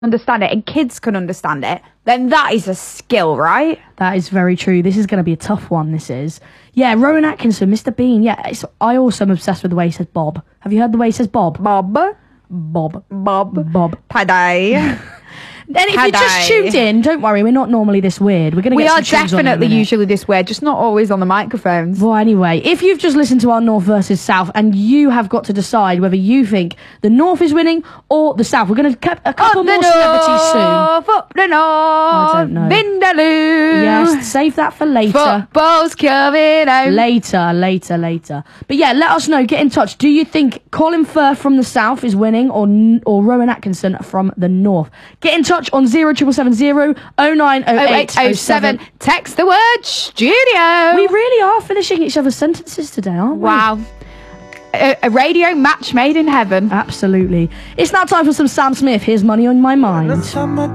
understand it and kids can understand it, then that is a skill, right? That is very true. This is going to be a tough one, this is. Yeah, Rowan Atkinson, Mr. Bean. Yeah, I also am obsessed with the way he says Bob. Have you heard the way he says Bob? Bob. Bob. Bob. Bob. Paddy. And if you just tuned in, don't worry, we're not normally this weird. We're going to get some tunes on in a definitely minute. usually this weird, just not always on the microphones. Well, anyway, if you've just listened to our North versus South and you have got to decide whether you think the North is winning or the South, we're going to get a couple more celebrities soon. Up the North. I don't know. Vindaloo. Yes, save that for later. Football's coming out. Later. But yeah, let us know. Get in touch. Do you think Colin Firth from the South is winning or Rowan Atkinson from the North? Get in touch on 07770 090807. Text the word studio. We really are finishing each other's sentences today, aren't we? Wow. A radio match made in heaven. Absolutely. It's now time for some Sam Smith. Here's Money on My Mind.